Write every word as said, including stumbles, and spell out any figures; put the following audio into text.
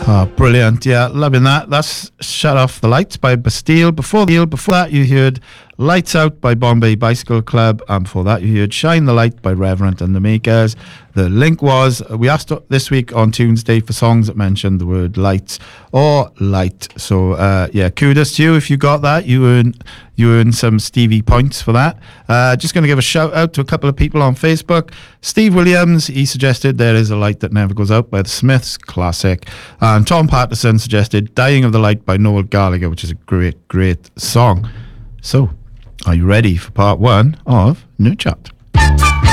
Oh, brilliant. Yeah, loving that. That's Shut Off the Lights by Bastille. Before, before that, you heard Lights Out by Bombay Bicycle Club. And before that, you heard Shine the Light by Reverend and the Makers. The link was, we asked this week on Tuesday for songs that mentioned the word lights or light. So, uh, yeah, kudos to you if you got that. You earn, you earn some Stevie points for that. Uh, just going to give a shout out to a couple of people on Facebook. Steve Williams, he suggested There Is a Light That Never Goes Out by the Smiths, classic. And Tom Patterson suggested Dying of the Light by Noel Gallagher, which is a great, great song. So, are you ready for part one of Nerd Chat?